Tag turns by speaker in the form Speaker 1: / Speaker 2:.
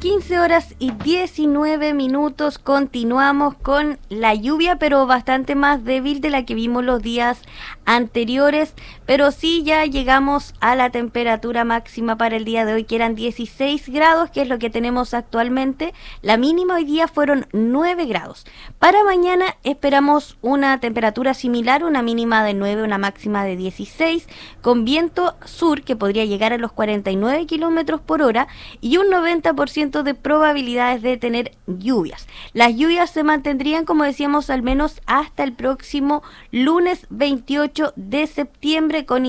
Speaker 1: 15 horas y 19 minutos. Continuamos con la lluvia, pero bastante más débil de la que vimos los días anteriores. Pero sí ya llegamos a la temperatura máxima para el día de hoy, que eran 16 grados, que es lo que tenemos actualmente. La mínima hoy día fueron 9 grados. Para mañana esperamos una temperatura similar, una mínima de 9, una máxima de 16, con viento sur que podría llegar a los 49 kilómetros por hora y un 90% de probabilidades de tener lluvias. Las lluvias se mantendrían, como decíamos, al menos hasta el próximo lunes 28 de septiembre, con